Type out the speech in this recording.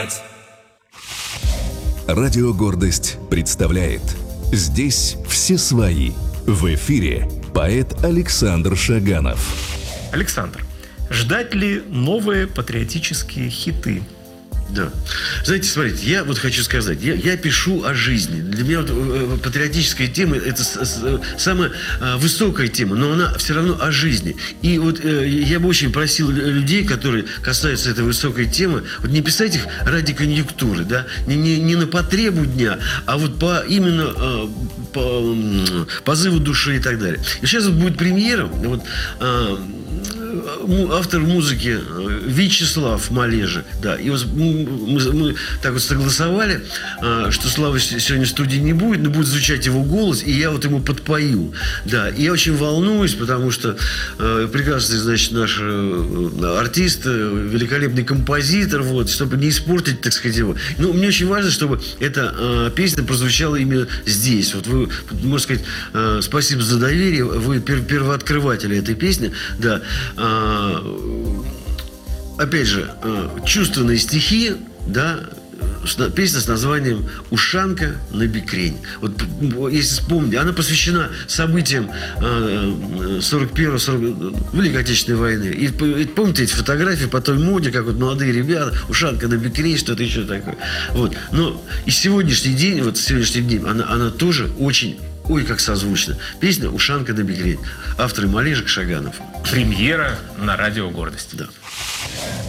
Радио «Гордость» представляет «Здесь все свои». В эфире поэт Александр Шаганов. Александр, ждать ли новые патриотические хиты? Да. Знаете, смотрите, я вот хочу сказать, я пишу о жизни. Для меня вот патриотическая тема – это самая высокая тема, но она все равно о жизни. И вот я бы очень просил людей, которые касаются этой высокой темы, вот не писать их ради конъюнктуры, да, не на потребу дня, а вот именно по позыву души и так далее. И сейчас вот будет премьера, вот, автор музыки Вячеслав Малежик, да, и вот мы так вот согласовали, что Славы сегодня в студии не будет, но будет звучать его голос, и я вот ему подпою, да, и я очень волнуюсь, потому что прекрасный, значит, наш артист, великолепный композитор, вот, чтобы не испортить, так сказать, его. Ну, мне очень важно, чтобы эта песня прозвучала именно здесь. Вот вы, можно сказать, спасибо за доверие, вы первооткрыватели этой песни, да. Опять же, чувственные стихи, да, песня с названием «Ушанка на бекрень». Вот, если вспомните, она посвящена событиям 41-40 Великой Отечественной войны. И помните эти фотографии по той моде, как вот молодые ребята, ушанка на бекрень, что-то еще такое. Вот. Но и сегодняшний день, вот сегодняшний день, она тоже очень, ой, как созвучно. Песня «Ушанка на бекрень». Авторы Малежик, Шаганов. Премьера на радио «Гордость». Да.